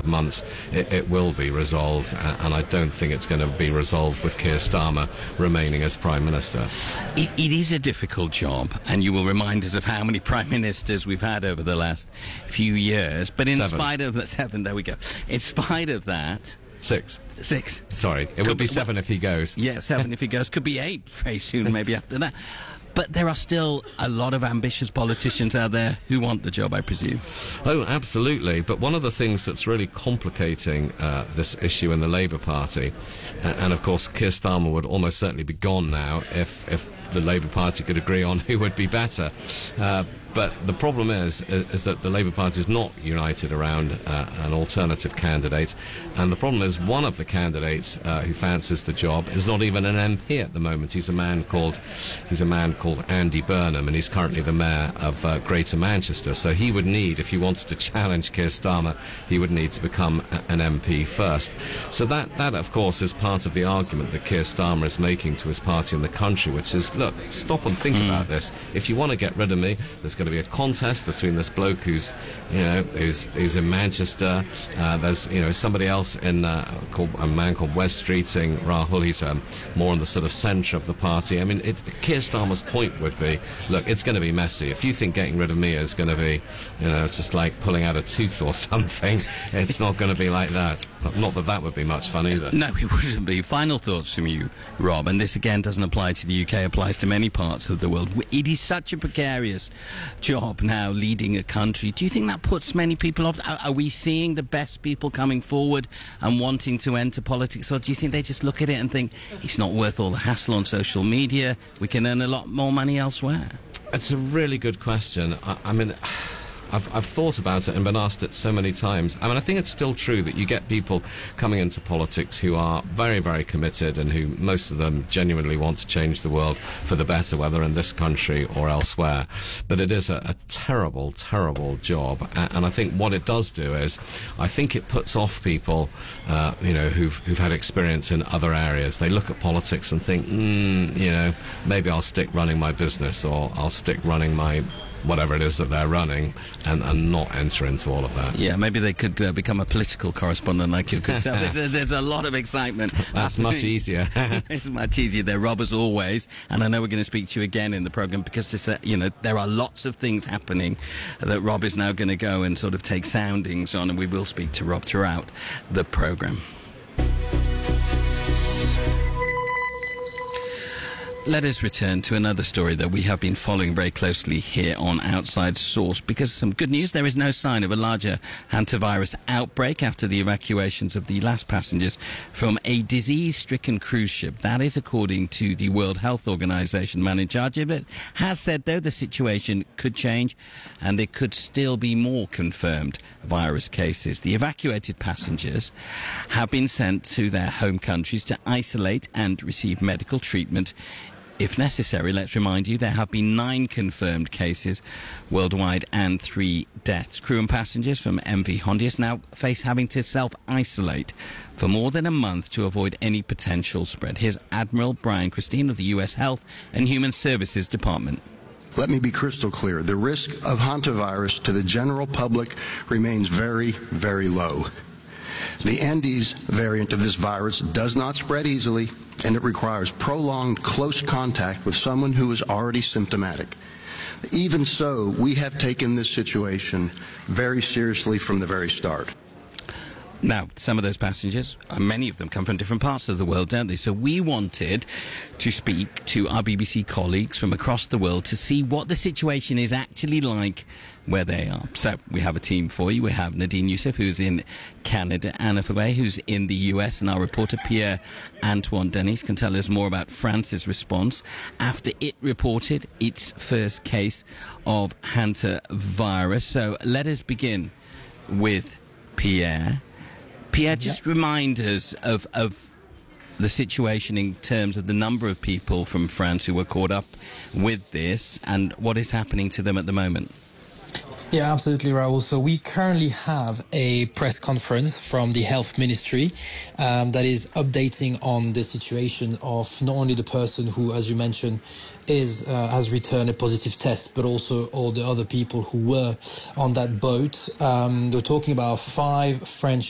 of months it will be resolved, and I don't think it's going to be resolved with Keir Starmer remaining as Prime Minister. It is a difficult job, and you will remind us of how many Prime Ministers we've had over the last few years, but in spite of that, 7, there we go. In spite of that... 6. Sorry, it Could would be 7 if he goes. Yeah, 7 if he goes. Could be 8 very soon, maybe after that. But there are still a lot of ambitious politicians out there who want the job, I presume. Oh, absolutely. But one of the things that's really complicating this issue in the Labour Party, and of course Keir Starmer would almost certainly be gone now if the Labour Party could agree on who would be better. But the problem is that the Labour Party is not united around an alternative candidate, and the problem is one of the candidates who fancies the job is not even an MP at the moment. He's a man called Andy Burnham, and he's currently the mayor of Greater Manchester. So he would need, if he wanted to challenge Keir Starmer, he would need to become an MP first. So that of course is part of the argument that Keir Starmer is making to his party and the country, which is, look, stop and think about this. If you want to get rid of me, there's going to be a contest between this bloke who's in Manchester. There's somebody else called a man called Wes Streeting, Rahul. He's more on the sort of centre of the party. I mean, Keir Starmer's point would be, look, it's going to be messy. If you think getting rid of me is going to be, just like pulling out a tooth or something, it's not going to be like that. Not that would be much fun either. No, it wouldn't be. Final thoughts from you, Rob, and this again doesn't apply to the UK, applies to many parts of the world. It is such a precarious job now, leading a country. Do you think that puts many people off? Are we seeing the best people coming forward and wanting to enter politics, or do you think they just look at it and think it's not worth all the hassle on social media, we can earn a lot more money elsewhere? It's a really good question. I mean, I've thought about it and been asked it so many times. I mean, I think it's still true that you get people coming into politics who are very, very committed and who, most of them, genuinely want to change the world for the better, whether in this country or elsewhere. But it is a terrible, terrible job. And I think what it does do is, I think it puts off people, who've had experience in other areas. They look at politics and think, maybe I'll stick running my business, or I'll stick running my whatever it is that they're running, and not enter into all of that. Yeah, maybe they could become a political correspondent like you. There's a lot of excitement. That's much easier. It's much easier there, Rob, as always. And I know we're going to speak to you again in the programme, because there are lots of things happening that Rob is now going to go and sort of take soundings on, and we will speak to Rob throughout the programme. Let us return to another story that we have been following very closely here on Outside Source, because some good news, there is no sign of a larger hantavirus outbreak after the evacuations of the last passengers from a disease-stricken cruise ship. That is according to the World Health Organization man in charge of it. Has said, though, the situation could change and there could still be more confirmed virus cases. The evacuated passengers have been sent to their home countries to isolate and receive medical treatment if necessary. Let's remind you, there have been 9 confirmed cases worldwide and 3 deaths. Crew and passengers from MV Hondius now face having to self-isolate for more than a month to avoid any potential spread. Here's Admiral Brian Christine of the US Health and Human Services Department. Let me be crystal clear. The risk of hantavirus to the general public remains very, very low. The Andes variant of this virus does not spread easily, and it requires prolonged close contact with someone who is already symptomatic. Even so, we have taken this situation very seriously from the very start. Now, some of those passengers, many of them come from different parts of the world, don't they? So we wanted to speak to our BBC colleagues from across the world to see what the situation is actually like where they are. So we have a team for you. We have Nadine Youssef, who's in Canada, Anna Fabay, who's in the US, and our reporter Pierre-Antoine Denis can tell us more about France's response after it reported its first case of hantavirus. So let us begin with Pierre. Pierre, just remind us of the situation in terms of the number of people from France who were caught up with this and what is happening to them at the moment. Yeah, absolutely, Rahul. So we currently have a press conference from the Health Ministry that is updating on the situation of not only the person who, as you mentioned, has returned a positive test, but also all the other people who were on that boat. They're talking about 5 French